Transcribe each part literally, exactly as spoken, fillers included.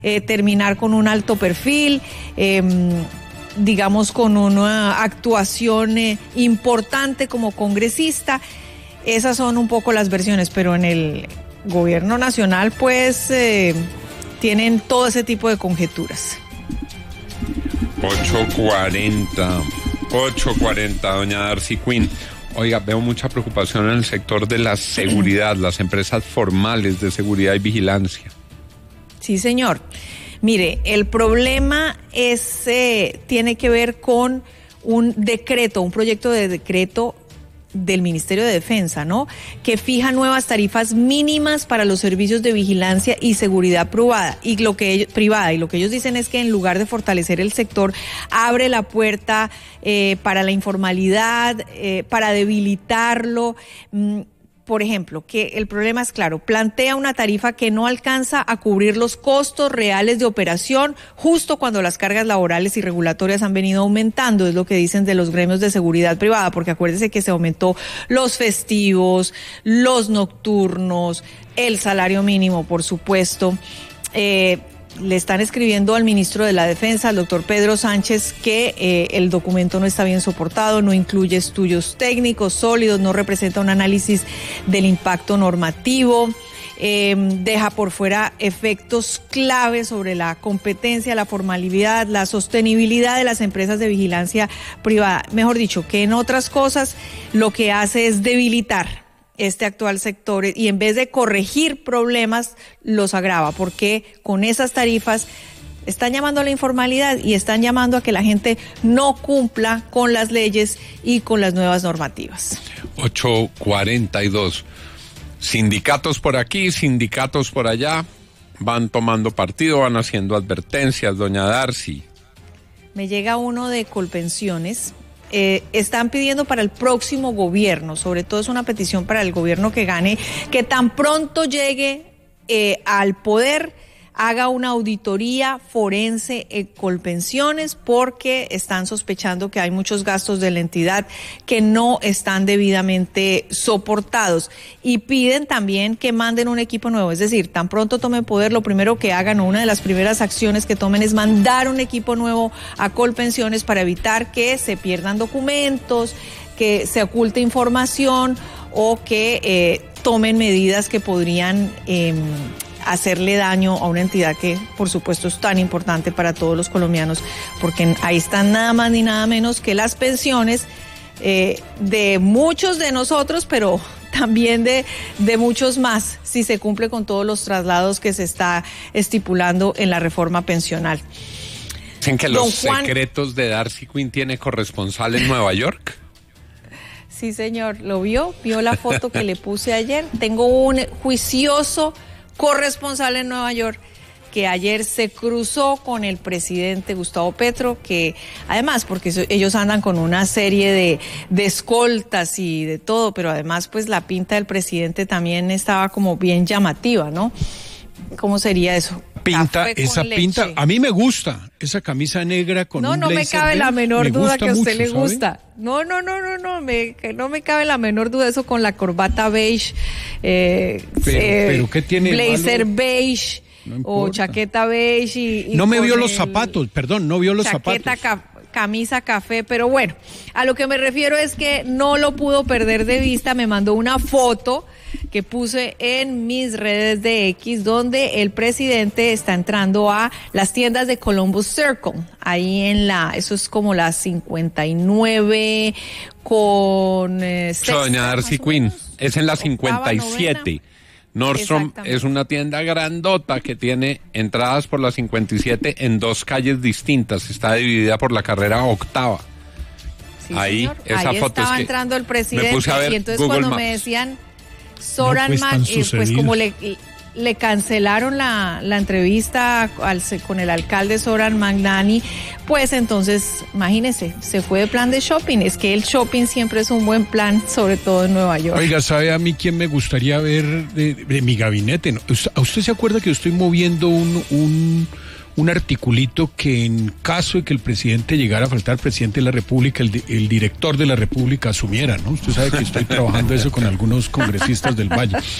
eh, terminar con un alto perfil, eh, digamos con una actuación eh, importante como congresista. Esas son un poco las versiones, pero en el gobierno nacional pues eh, tienen todo ese tipo de conjeturas. ocho cuarenta, ocho cuarenta, doña Darcy Quinn. Oiga, veo mucha preocupación en el sector de la seguridad, las empresas formales de seguridad y vigilancia. Sí, señor. Mire, el problema es, eh, tiene que ver con un decreto, un proyecto de decreto del Ministerio de Defensa, ¿no? Que fija nuevas tarifas mínimas para los servicios de vigilancia y seguridad privada. Y lo que ellos, privada, y lo que ellos dicen es que en lugar de fortalecer el sector, abre la puerta eh, para la informalidad, eh, para debilitarlo. Mm, Por ejemplo, que el problema es claro, plantea una tarifa que no alcanza a cubrir los costos reales de operación justo cuando las cargas laborales y regulatorias han venido aumentando, es lo que dicen de los gremios de seguridad privada, porque acuérdense que se aumentó los festivos, los nocturnos, el salario mínimo, por supuesto. Eh, Le están escribiendo al ministro de la Defensa, al doctor Pedro Sánchez, que eh, el documento no está bien soportado, no incluye estudios técnicos sólidos, no representa un análisis del impacto normativo, eh, deja por fuera efectos claves sobre la competencia, la formalidad, la sostenibilidad de las empresas de vigilancia privada. Mejor dicho, que en otras cosas lo que hace es debilitar este actual sector y en vez de corregir problemas los agrava, porque con esas tarifas están llamando a la informalidad y están llamando a que la gente no cumpla con las leyes y con las nuevas normativas. ocho cuarenta y dos. Sindicatos por aquí, sindicatos por allá, van tomando partido, van haciendo advertencias, doña Darcy. Me llega uno de Colpensiones. Eh, están pidiendo para el próximo gobierno, sobre todo es una petición para el gobierno que gane, que tan pronto llegue eh, al poder, haga una auditoría forense en Colpensiones, porque están sospechando que hay muchos gastos de la entidad que no están debidamente soportados, y piden también que manden un equipo nuevo, es decir, tan pronto tomen poder, lo primero que hagan o una de las primeras acciones que tomen es mandar un equipo nuevo a Colpensiones para evitar que se pierdan documentos, que se oculte información o que eh, tomen medidas que podrían eh, hacerle daño a una entidad que por supuesto es tan importante para todos los colombianos, porque ahí están nada más ni nada menos que las pensiones eh, de muchos de nosotros, pero también de, de muchos más, si se cumple con todos los traslados que se está estipulando en la reforma pensional. Dicen que los Juan... secretos de Darcy Quinn tiene corresponsal en Nueva York. Sí, señor, ¿lo vio? ¿Vio la foto que le puse ayer? Tengo un juicioso corresponsal en Nueva York que ayer se cruzó con el presidente Gustavo Petro, que además, porque ellos andan con una serie de, de escoltas y de todo, pero además pues la pinta del presidente también estaba como bien llamativa, ¿no? ¿Cómo sería eso? Pinta, esa pinta, a mí me gusta, esa camisa negra con no, un no me cabe la menor duda que a usted le gusta. No, no, no, no, no, me, no me cabe la menor duda eso con la corbata beige, eh, pero, eh, pero ¿qué tiene blazer malo? beige no o chaqueta beige y, y no me vio los zapatos, perdón, no vio los chaqueta zapatos. Ca- camisa café, pero bueno, a lo que me refiero es que no lo pudo perder de vista, me mandó una foto que puse en mis redes de X, donde el presidente está entrando a las tiendas de Columbus Circle, ahí en la, eso es como la cincuenta y nueve con eh, sexta, doña Darcy Quinn, es en la cincuenta y siete. Nordstrom es una tienda grandota que tiene entradas por la cincuenta y siete en dos calles distintas, está dividida por la carrera octava. Sí, ahí, señor. esa ahí foto estaba es que entrando el presidente me puse a ver y entonces Google cuando Maps. me decían Zoran no, pues, Mag, eh, pues como le, le cancelaron la, la entrevista al, con el alcalde Zoran Magnani, pues entonces, imagínese, se fue de plan de shopping. Es que el shopping siempre es un buen plan, sobre todo en Nueva York. Oiga, ¿sabe a mí quién me gustaría ver de, de mi gabinete? ¿No? ¿A usted se acuerda que yo estoy moviendo un, un, un articulito que en caso de que el presidente llegara a faltar, el presidente de la República, el, el director de la República asumiera, ¿no? Usted sabe que estoy trabajando eso con algunos congresistas del Valle.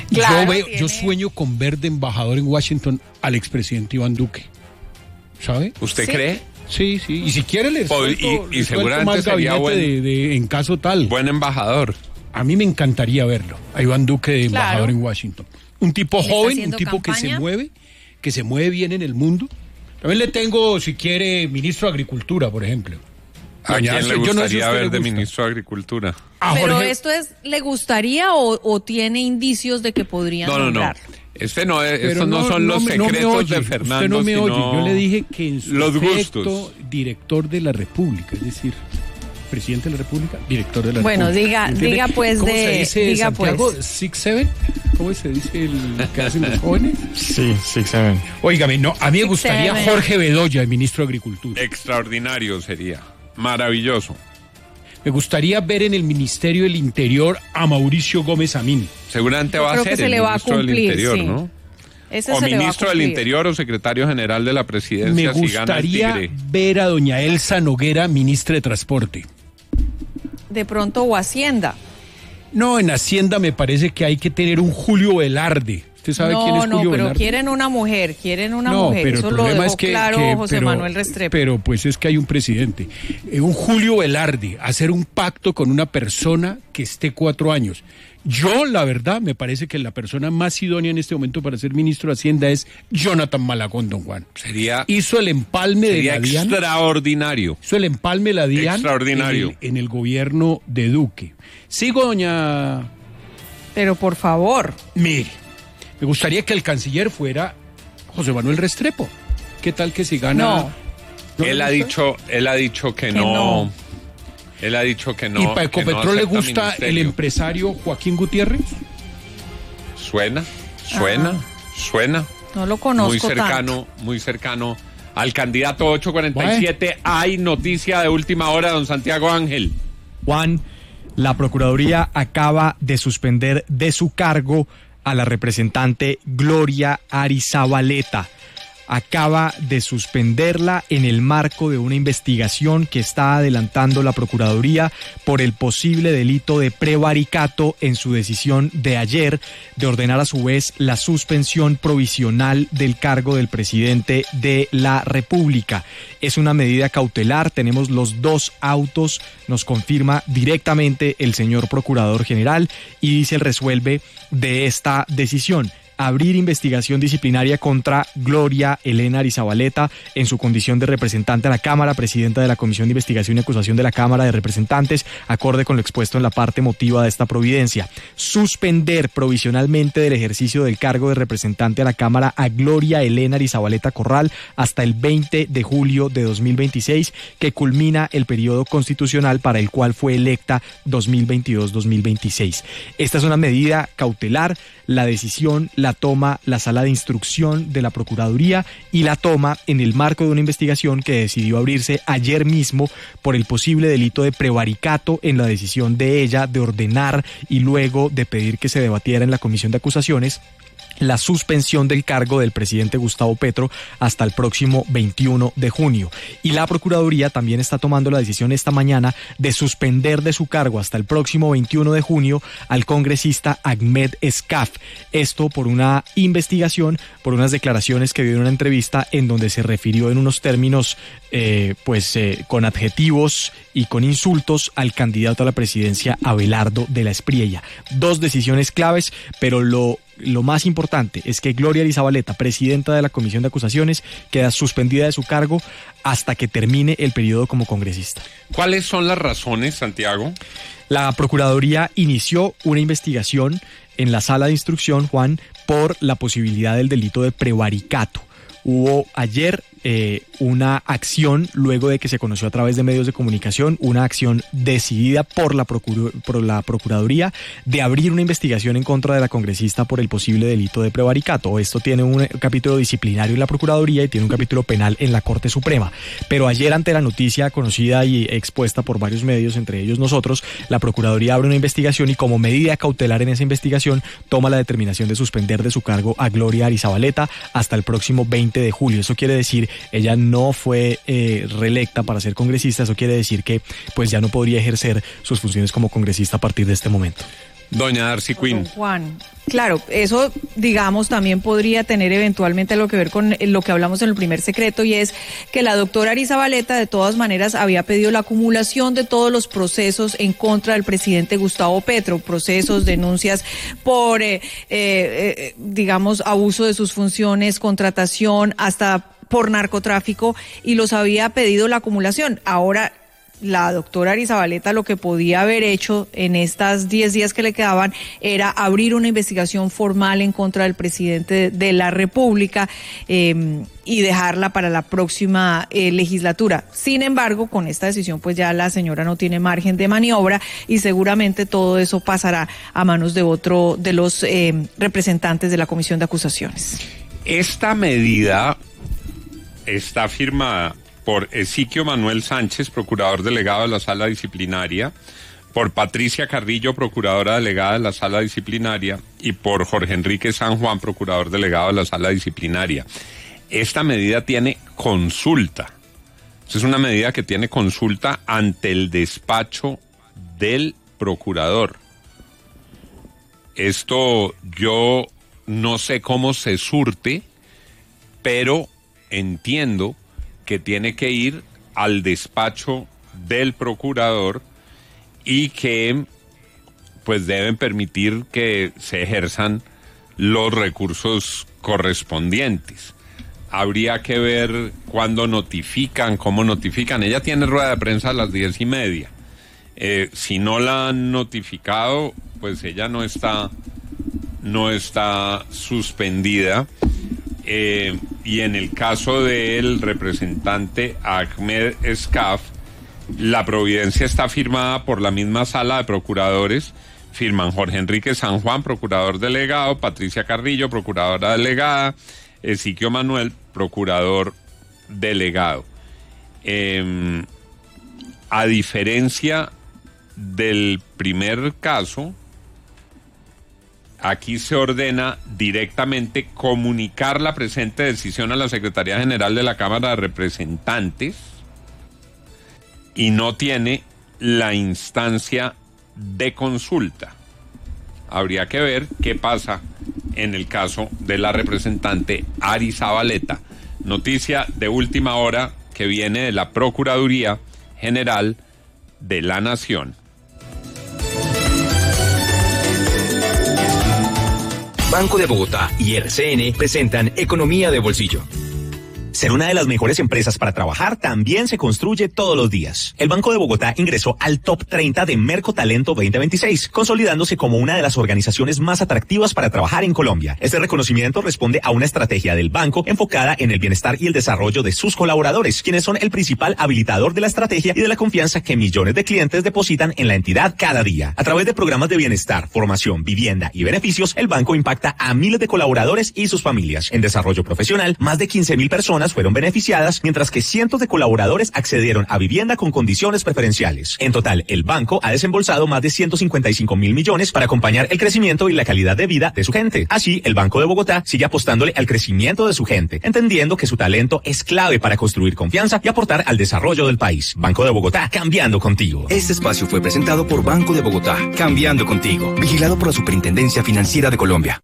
Claro, yo, veo, tiene... yo sueño con ver de embajador en Washington al expresidente Iván Duque. ¿Sabe? ¿Usted ¿Sí? cree? Sí, sí. Y si quiere les Pues, suelto, y, y les suelto seguramente más sería gabinete buen, de, de, en caso tal. Buen embajador. A mí me encantaría verlo, a Iván Duque de embajador Claro. en Washington. Un tipo ¿Le está joven, un haciendo tipo campaña? que se mueve, que se mueve bien en el mundo. También le tengo, si quiere, ministro de Agricultura, por ejemplo. ¿A Doña quién le Asia, yo no sé gustaría si a usted ver le de gusta. ministro de Agricultura? A Pero Jorge- esto es, ¿le gustaría o, o tiene indicios de que podrían No, no, no. nombrarlo? Este no es, Pero estos no, son los me- me secretos oye, de Fernando, usted no me sino oye. Yo le dije que en su los efecto, gustos. director de la República, es decir, presidente de la República, director de la Bueno, República. diga- ¿Entiende? diga, pues, ¿Cómo de- se dice diga, Santiago? pues. Six Seven. ¿Cómo se dice el que hacen los jóvenes? Sí, six, seven. Óigame, no, a mí me Six gustaría Seven. Jorge Bedoya, el ministro de Agricultura. Extraordinario sería. Maravilloso. Me gustaría ver en el Ministerio del Interior a Mauricio Gómez Amín. Seguramente Yo va a creo ser que se el le va a ministro del cumplir, Interior, sí. ¿no? Ese O se le va a ministro del cumplir. Interior o secretario general de la presidencia Me si gana el gustaría Tigre. ver a doña Elsa Noguera, ministra de Transporte. De pronto, o Hacienda. No, en Hacienda me parece que hay que tener un Julio Velarde. ¿Usted sabe no, quién es no, Julio pero Velarde? quieren una mujer, quieren una no, mujer. pero Eso el lo problema dejó es que, claro que- José pero, Manuel Restrepo. Pero pues es que hay un presidente. Eh, un Julio Velarde, hacer un pacto con una persona que esté cuatro años. Yo, la verdad, me parece que la persona más idónea en este momento para ser ministro de Hacienda es Jonathan Malagón, don Juan. Sería, Hizo el empalme de sería la DIAN. extraordinario. Hizo el empalme de la DIAN Extraordinario. En, el, en el gobierno de Duque. Sigo, doña... Pero por favor, Mire, me gustaría que el canciller fuera José Manuel Restrepo. ¿Qué tal que si gana? No. ¿No él le ha gusta? dicho, él ha dicho que, Que no. no. Él ha dicho que no. ¿Y para que no Ecopetrol le acepta gusta el ministerio. empresario Joaquín Gutiérrez? Suena, suena, suena. no lo conozco Muy cercano, tanto. muy cercano al candidato ocho cuarenta y siete. Hay noticia de última hora, don Santiago Ángel. Juan, la Procuraduría acaba de suspender de su cargo a la representante Gloria Arizabaleta. Acaba de suspenderla en el marco de una investigación que está adelantando la Procuraduría por el posible delito de prevaricato en su decisión de ayer de ordenar a su vez la suspensión provisional del cargo del presidente de la República. Es una medida cautelar, tenemos los dos autos, nos confirma directamente el señor Procurador General y dice el resuelve de esta decisión. Abrir investigación disciplinaria contra Gloria Elena Arizabaleta en su condición de representante a la Cámara, presidenta de la Comisión de Investigación y Acusación de la Cámara de Representantes, acorde con lo expuesto en la parte motiva de esta providencia. Suspender provisionalmente del ejercicio del cargo de representante a la Cámara a Gloria Elena Arizabaleta Corral hasta el veinte de julio de dos mil veintiséis, que culmina el periodo constitucional para el cual fue electa dos mil veintidós dos mil veintiséis. Esta es una medida cautelar. La decisión la toma la Sala de Instrucción de la Procuraduría y la toma en el marco de una investigación que decidió abrirse ayer mismo por el posible delito de prevaricato en la decisión de ella de ordenar y luego de pedir que se debatiera en la Comisión de Acusaciones la suspensión del cargo del presidente Gustavo Petro hasta el próximo veintiuno de junio. Y la Procuraduría también está tomando la decisión esta mañana de suspender de su cargo hasta el próximo veintiuno de junio al congresista Ahmed Escaf. Esto por una investigación, por unas declaraciones que dio en una entrevista en donde se refirió en unos términos eh, pues eh, con adjetivos y con insultos al candidato a la presidencia Abelardo de la Espriella. Dos decisiones claves, pero lo Lo más importante es que Gloria Arizabaleta, presidenta de la Comisión de Acusaciones, queda suspendida de su cargo hasta que termine el periodo como congresista. ¿Cuáles son las razones, Santiago? La Procuraduría inició una investigación en la Sala de Instrucción, Juan, por la posibilidad del delito de prevaricato. Hubo ayer eh, una acción, luego de que se conoció a través de medios de comunicación, una acción decidida por la, procur- por la Procuraduría de abrir una investigación en contra de la congresista por el posible delito de prevaricato. Esto tiene un capítulo disciplinario en la Procuraduría y tiene un capítulo penal en la Corte Suprema. Pero ayer, ante la noticia conocida y expuesta por varios medios, entre ellos nosotros, la Procuraduría abre una investigación y como medida cautelar en esa investigación toma la determinación de suspender de su cargo a Gloria Arizabaleta hasta el próximo veinte de julio. Eso quiere decir, ella no fue eh, reelecta para ser congresista, eso quiere decir que pues ya no podría ejercer sus funciones como congresista a partir de este momento. Doña Darcy Quinn. Juan, claro, eso, digamos, también podría tener eventualmente lo que ver con lo que hablamos en el primer secreto, y es que la doctora Arizabaleta, de todas maneras, había pedido la acumulación de todos los procesos en contra del presidente Gustavo Petro, procesos, denuncias por, eh, eh, eh, digamos, abuso de sus funciones, contratación, hasta por narcotráfico, y los había pedido la acumulación. Ahora, la doctora Arizabaleta lo que podía haber hecho en estas diez días que le quedaban era abrir una investigación formal en contra del presidente de la República eh, y dejarla para la próxima eh, legislatura. Sin embargo, con esta decisión pues ya la señora no tiene margen de maniobra y seguramente todo eso pasará a manos de otro de los eh, representantes de la Comisión de Acusaciones. Esta medida está firmada por Ezequiel Manuel Sánchez, procurador delegado de la Sala Disciplinaria, por Patricia Carrillo, procuradora delegada de la Sala Disciplinaria, y por Jorge Enrique San Juan, procurador delegado de la Sala Disciplinaria. Esta medida tiene consulta. Es una medida que tiene consulta ante el despacho del procurador. Esto yo no sé cómo se surte, pero entiendo que tiene que ir al despacho del procurador y que pues deben permitir que se ejerzan los recursos correspondientes. Habría que ver cuándo notifican, cómo notifican. Ella tiene rueda de prensa a las diez y media. Eh, si no la han notificado, pues ella no está, no está suspendida. Eh, y en el caso del representante Ahmed Escaf, la providencia está firmada por la misma sala de procuradores. Firman Jorge Enrique San Juan, procurador delegado, Patricia Carrillo, procuradora delegada, Ezequiel Manuel, procurador delegado. Eh, a diferencia del primer caso, aquí se ordena directamente comunicar la presente decisión a la Secretaría General de la Cámara de Representantes y no tiene la instancia de consulta. Habría que ver qué pasa en el caso de la representante Arizabaleta. Noticia de última hora que viene de la Procuraduría General de la Nación. Banco de Bogotá y R C N presentan Economía de Bolsillo. Ser una de las mejores empresas para trabajar también se construye todos los días. El Banco de Bogotá ingresó al top treinta de Mercotalento veinte veintiséis, consolidándose como una de las organizaciones más atractivas para trabajar en Colombia. Este reconocimiento responde a una estrategia del banco enfocada en el bienestar y el desarrollo de sus colaboradores, quienes son el principal habilitador de la estrategia y de la confianza que millones de clientes depositan en la entidad cada día. A través de programas de bienestar, formación, vivienda y beneficios, el banco impacta a miles de colaboradores y sus familias. En desarrollo profesional, más de quince mil personas fueron beneficiadas, mientras que cientos de colaboradores accedieron a vivienda con condiciones preferenciales. En total, el banco ha desembolsado más de ciento cincuenta y cinco mil millones para acompañar el crecimiento y la calidad de vida de su gente. Así, el Banco de Bogotá sigue apostándole al crecimiento de su gente, entendiendo que su talento es clave para construir confianza y aportar al desarrollo del país. Banco de Bogotá, cambiando contigo. Este espacio fue presentado por Banco de Bogotá, cambiando contigo. Vigilado por la Superintendencia Financiera de Colombia.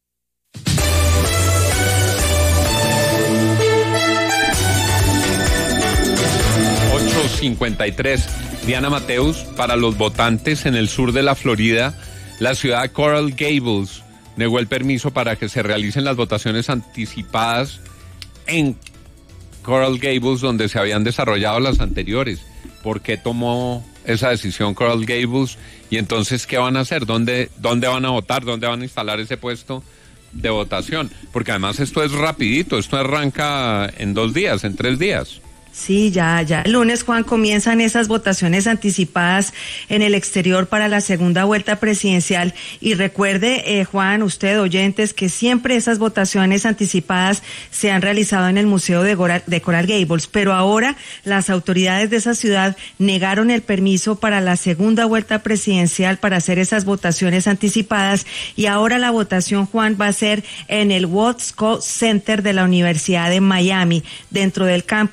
cincuenta y tres. Diana Mateus, para los votantes en el sur de la Florida, la ciudad de Coral Gables negó el permiso para que se realicen las votaciones anticipadas en Coral Gables, donde se habían desarrollado las anteriores. ¿Por qué tomó esa decisión Coral Gables? Y entonces, ¿qué van a hacer? ¿Dónde, dónde van a votar? ¿Dónde van a instalar ese puesto de votación? Porque además esto es rapidito, esto arranca en dos días, en tres días. Sí, ya, ya. El lunes, Juan, comienzan esas votaciones anticipadas en el exterior para la segunda vuelta presidencial. Y recuerde, eh, Juan, usted, oyentes, que siempre esas votaciones anticipadas se han realizado en el Museo de, Gora, de Coral Gables. Pero ahora las autoridades de esa ciudad negaron el permiso para la segunda vuelta presidencial para hacer esas votaciones anticipadas. Y ahora la votación, Juan, va a ser en el Watsco Center de la Universidad de Miami, dentro del campus de la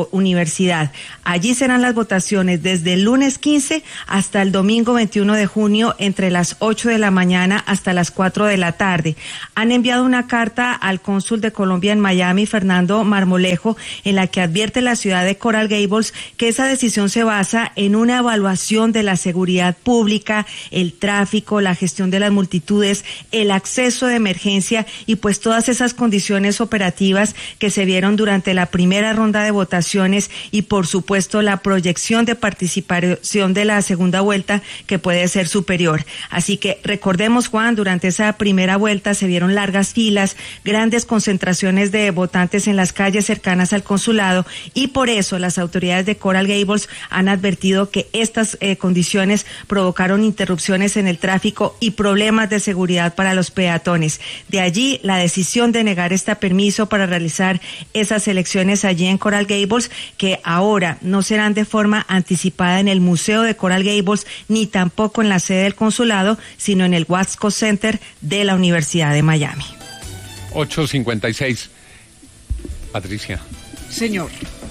la universidad. Allí serán las votaciones desde el lunes quince hasta el domingo veintiuno de junio entre las ocho de la mañana hasta las cuatro de la tarde. Han enviado una carta al cónsul de Colombia en Miami, Fernando Marmolejo, en la que advierte la ciudad de Coral Gables que esa decisión se basa en una evaluación de la seguridad pública, el tráfico, la gestión de las multitudes, el acceso de emergencia y pues todas esas condiciones operativas que se vieron durante la primera ronda de votaciones y por supuesto la proyección de participación de la segunda vuelta que puede ser superior. Así que recordemos, Juan, durante esa primera vuelta se vieron largas filas, grandes concentraciones de votantes en las calles cercanas al consulado y por eso las autoridades de Coral Gables han advertido que estas eh, condiciones provocaron interrupciones en el tráfico y problemas de seguridad para los peatones. De allí la decisión de negar este permiso para realizar esas elecciones allí en Coral Gables, que ahora no serán de forma anticipada en el Museo de Coral Gables ni tampoco en la sede del consulado, sino en el Wasco Center de la Universidad de Miami. ocho cincuenta y seis. Patricia. Señor.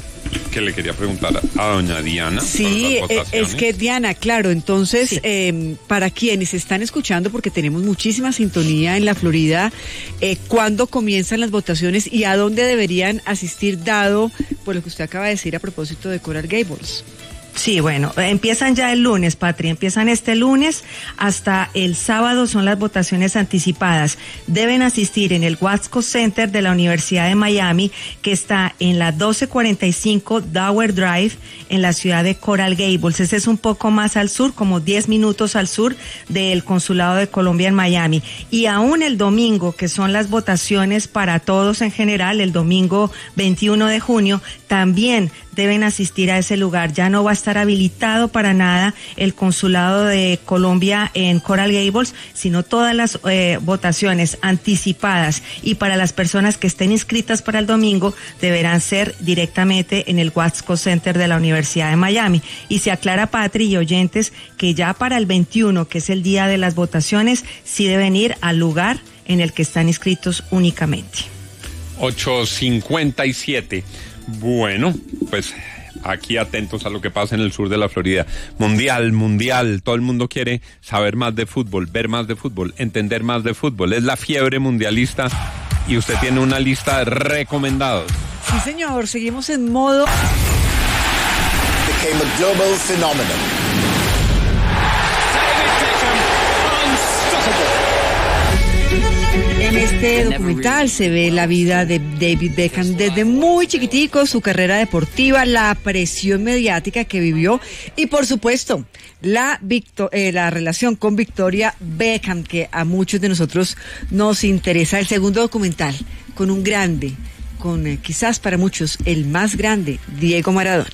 Que le quería preguntar a doña Diana. Sí, es que Diana, claro, entonces, sí. eh, para quienes están escuchando, porque tenemos muchísima sintonía en la Florida, eh, ¿cuándo comienzan las votaciones y a dónde deberían asistir, dado por lo que usted acaba de decir a propósito de Coral Gables? Sí, bueno, empiezan ya el lunes, Patri, empiezan este lunes hasta el sábado son las votaciones anticipadas. Deben asistir en el Wasco Center de la Universidad de Miami, que está en la doce cuarenta y cinco Dower Drive, en la ciudad de Coral Gables. Ese es un poco más al sur, como diez minutos al sur del Consulado de Colombia en Miami. Y aún el domingo, que son las votaciones para todos en general, el domingo veintiuno de junio, también deben asistir a ese lugar. Ya no va a estar habilitado para nada el Consulado de Colombia en Coral Gables, sino todas las eh, votaciones anticipadas y para las personas que estén inscritas para el domingo deberán ser directamente en el Wasco Center de la Universidad de Miami. Y se aclara, Patri y oyentes, que ya para el veintiuno, que es el día de las votaciones, sí deben ir al lugar en el que están inscritos únicamente. ocho cincuenta y siete. Bueno, pues aquí atentos a lo que pasa en el sur de la Florida. Mundial, mundial, todo el mundo quiere saber más de fútbol, ver más de fútbol, entender más de fútbol. Es la fiebre mundialista y usted tiene una lista de recomendados. Sí, señor, seguimos en modo... Became a global phenomenon. En este documental se ve la vida de David Beckham desde muy chiquitico, su carrera deportiva, la presión mediática que vivió y por supuesto la, victo- eh, la relación con Victoria Beckham, que a muchos de nosotros nos interesa. El segundo documental con un grande, con eh, quizás para muchos el más grande, Diego Maradona.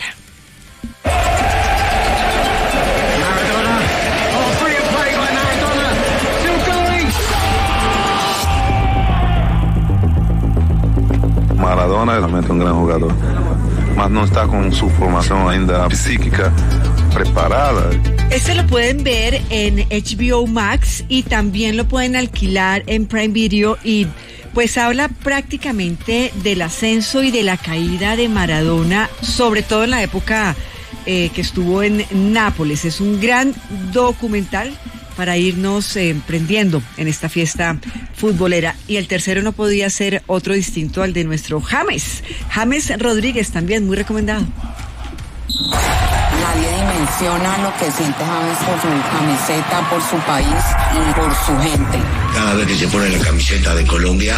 Maradona é realmente um grande jogador, mas não está com sua formação ainda psíquica preparada. Este lo pueden ver en H B O Max y también lo pueden alquilar en Prime Video y pues habla prácticamente del ascenso y de la caída de Maradona, sobre todo en la época eh, que estuvo en Nápoles. Es un gran documental para irnos eh, prendiendo en esta fiesta futbolera. Y el tercero no podía ser otro distinto al de nuestro James. James Rodríguez, también muy recomendado. Nadie dimensiona lo que siente James por su camiseta, por su país y por su gente. Cada vez que se pone la camiseta de Colombia...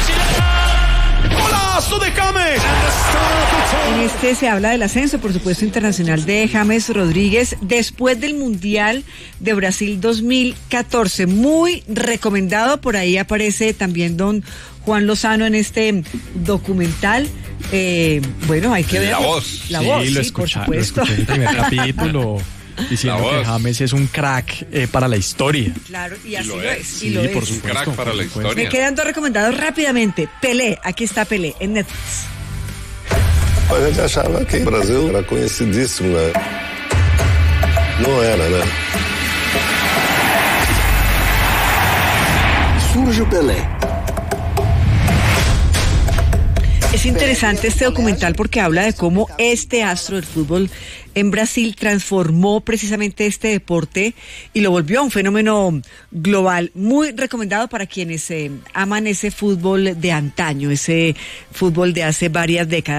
¡Golazo de James! En este se habla del ascenso, por supuesto, internacional de James Rodríguez después del Mundial de Brasil dos mil catorce. Muy recomendado, por ahí aparece también don Juan Lozano en este documental. Eh, bueno, hay que ver. La voz. La sí, voz, lo sí, escucha, por lo supuesto. escuché en el primer capítulo. Diciendo que James es un crack eh, para la historia. Claro, y así y lo, lo es. es. Sí, y lo por es. supuesto. Crack para la historia. Me quedan dos recomendados rápidamente. Pelé, aquí está Pelé, en Netflix. A gente achava que o Brasil era conhecidíssimo, né? Não era, né? Surge o Pelé. Es interesante este documental porque habla de cómo este astro del fútbol en Brasil transformó precisamente este deporte y lo volvió un fenómeno global. Muy recomendado para quienes eh, aman ese fútbol de antaño, ese fútbol de hace varias décadas.